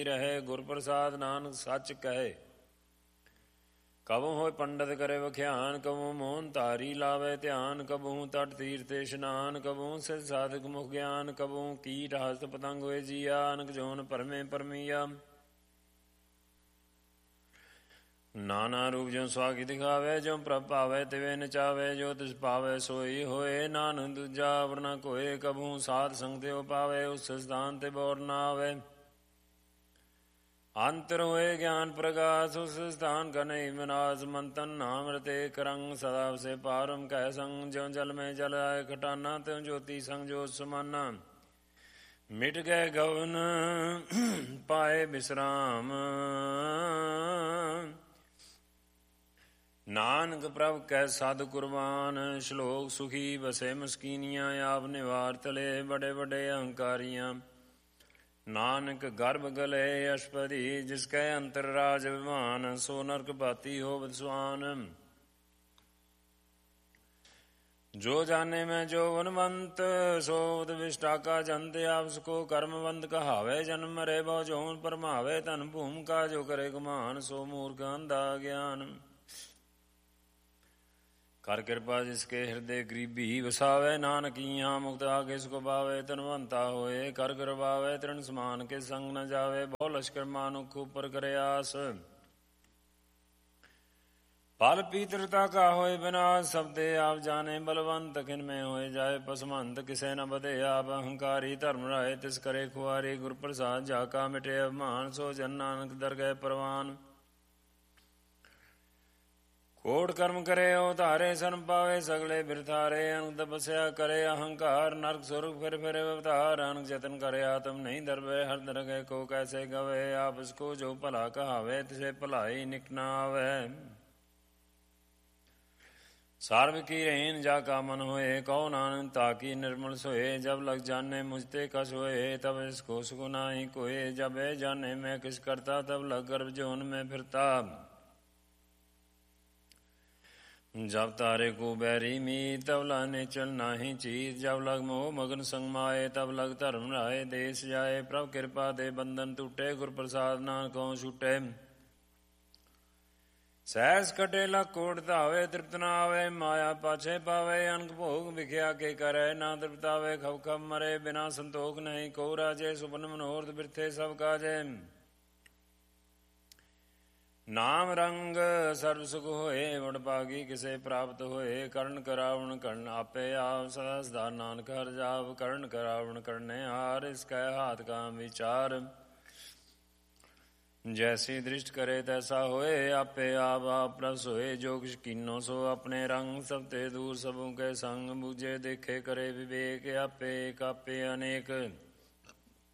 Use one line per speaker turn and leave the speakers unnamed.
ਰਹੇ। ਗੁਰ ਪ੍ਰਸਾਦ ਨਾਨਕ ਸੱਚ ਕਹੇ। ਕਬਹੁ ਹੋਇ ਪੰਡਤ ਕਰੇ ਵਖਿਆਨ, ਕਬਹੁ ਮੋਹਨ ਧਾਰੀ ਲਾਵੇ ਧਿਆਨ, ਕਬਹੁ ਤਟ ਤੀਰਥ ਇਸ਼ਨਾਨ, ਕਬਹੁ ਸਿਧ ਸਾਧਕ ਮੁਖ ਗਿਆਨ, ਕਬਹੁ ਕੀਟ ਹਸਤ ਪਤੰਗ ਹੋਏ ਜੀਆ, ਅਨਕ ਜੋਨ ਭਰਮੇ ਭਰਮੀਆ। ਨਾਨਾ ਰੂਪ ਜੋ ਸੁਆਗੀ ਦਿਖਾਵੇ, ਜੋ ਪ੍ਰਭ ਭਾਵੇ ਤਿਵੇਂ ਨਚਾਵੇ, ਜੋ ਤਿਸ ਪਾਵੇ ਸੋਈ ਹੋਏ, ਨਾਨਕ ਦੂਜਾ ਵਰ ਨ ਕੋਇ। ਕਬਹੁ ਸਾਧ ਸੰਗ ਤਿਉ ਪਾਵੇ, ਉਸ ਸਥਾਨ ਤੇ ਬੋਰ ਨ ਆਵੇ। ਅੰਤਰ ਹੋਏ ਗਿਆਨ ਪ੍ਰਗਾਸ, ਉਸ ਸਥਾਨ ਕਾ ਨਹੀਂ ਵਿਨਾਸ਼। ਮੰਤਨ ਨਾਮ ਰਤੇ ਕਰੰਗ, ਸਦਾ ਸੇ ਪਾਰਮ ਕਹਿ ਸੰਗ, ਜਿਉ ਜਲ ਮੈਂ ਜਲ ਆਏ ਖਟਾਨਾ, ਤਿਉ ਜੋਤੀ ਸੰਗ ਜੋਤ ਸਮਾਨਾ। ਮਿਟ ਗਏ ਗਵਨ ਪਾਏ ਬਿਸਰਾਮ, ਨਾਨਕ ਪ੍ਰਭ ਕੈ ਸਦ ਕੁਰਬਾਨ। ਸ਼ਲੋਕ ਸੁਖੀ ਬਸੇ ਮਸਕੀਨੀਆਂ, ਆਪ ਨਿਵਾਰ ਤਲੇ ਬੜੇ ਬੜੇ ਅਹੰਕਾਰੀਆਂ। ਨਾਨਕ ਗਰਭ ਗਲੇ ਅਸ਼ਪਦੀ, ਜਿਸ ਕੈ ਅੰਤਰ ਰਾਜ ਵਿਮਾਨ, ਸੋ ਨਰਕ ਭਾਤੀ ਹੋਵਤ ਸੁਆਨ। ਜੋ ਜਾਨੇ ਮੈਂ ਜੋ ਵਨਵੰਤ, ਸੋਵਤ ਵਿਸ਼ਟਾ ਕਾ ਜੰਤ। ਆਪਸ ਕੋ ਕਰਮਵੰਤ ਕਹਾਵੇ, ਜਨਮ ਮਰੇ ਬਹੁ ਜੋਨ ਪਰਮਾਵੇ। ਧਨ ਭੂਮ ਕਾ ਜੋ ਕਰੇ ਗੁਮਾਨ, ਸੋ ਮੂਰਖ ਅੰਧਾ ਗਿਆਨ। ਕਰ ਕਿਰਪਾ ਜਿਸਕੇ ਹਿਰਦੇ ਗਰੀਬੀ ਵਸਾਵੇ, ਨਾਨਕੀਆਂ ਮੁਕਤ ਆਗੇ ਸੁਖ ਪਾਵੇ। ਧਨਵੰਤਾ ਹੋਏ ਕਰ ਕਰਵਾਵੇ, ਤ੍ਰਿਣ ਸਮਾਨ ਕੇ ਸੰਗ ਨ ਜਾਵੇ। ਬਹੁ ਲਸ਼ਕਰ ਮਾਨੁਖ ਉਪਰ ਕਰੇ ਆਸ, ਫਲ ਪੀਤਰਤਾ ਕਾ ਹੋਏ ਵਿਨਾਸ਼। ਸਭ ਤੇ ਆਪ ਜਾਣੇ ਬਲਵੰਤ, ਕਿਨ ਮੈਂ ਹੋਏ ਜਾਏ ਪਸਮੰਤ। ਕਿਸੇ ਨ ਬਧੇ ਆਪ ਅਹੰਕਾਰੀ, ਧਰਮ ਰਾਏ ਤਿਸ ਕਰੇ ਖੁਆਰੀ। ਗੁਰ ਪ੍ਰਸਾਦ ਜਾ ਕਾ ਮਿਟੇ ਅਭਿਮਾਨ, ਸੋ ਜਨ ਨਾਨਕ ਦਰ ਗਏ ਪਰਵਾਨ। ਕੋਟ ਕਰਮ ਕਰੇ ਉਹ ਧਾਰੇ, ਸਨ ਪਾਵੇ ਸਗਲੇ ਬਿਰਥਾਰੇ। ਅਨਕ ਤਪੱਸਿਆ ਕਰੇ ਅਹੰਕਾਰ, ਨਰਕ ਸੁਰਗ ਫਿਰ ਫਿਰ ਅਵਤਾਰ। ਅਨਕ ਜਤਨ ਕਰੇ ਆਤਮ ਨਹੀਂ ਦਰਵੇ, ਹਰ ਦਰ ਗਏ ਕੋ ਕੈਸੇ ਗਵੇ। ਆਪਸ ਕੋ ਜੋ ਭਲਾ ਕਹਾਵੇ, ਤਿਸੇ ਭਲਾਈ ਨਿਕ ਨ ਆਵੇ। ਸਰਬ ਕੀ ਰਹੀਨ ਜਾ ਕਾ ਮਨ ਹੋਏ, ਕਹੋ ਨਾਨਕ ਤਾਕੀ ਨਿਰਮਲ ਸੋਏ। ਜਬ ਲਗ ਜਾਨੇ ਮੁਝ ਤੇ ਕਸ ਹੋਏ, ਤਬ ਇਸਕੋ ਸੁਖ ਨਾਹੀ ਕੋਏ। ਜਬ ਇਹ ਜਾਨੇ ਮੈਂ ਕਿਸ ਕਰਤਾ, ਤਬ ਲਗ ਗਰਭ ਜੋਨ में फिरता। जब तारे को बैरी मीत, तब लाने चल नाही चीत। जब लग मोह मगन संग माए, तब लग धर्म राय देश जाए। प्रभ कृपा दे बंधन टूटे, गुर प्रसाद नानकों छूटे। सहस कटे लख कोट धावे, तृप्त न आवे। माया पाछे पावे, अनक भोग विख्या के करे। ना तृप्तावे खब खब मरे, बिना संतोख नहीं को राजे। सुपन मनोरथ बिरथे सब काजे। नाम रंग सर्व सुख होए, वड भागी किसे प्राप्त होए। कर्ण करावण कर्ण आपे आप, सदा सदा नानक हर जाप। कर्ण करावण करने हार, इसका हाथ का विचार। जैसी दृष्ट करे तैसा होए, आपे आप आप प्रभ सोए। जो किछ कीनो सो अपने रंग, सब ते दूर सबों के संग। बूझे देखे करे विवेक, आपे एक आपे अनेक।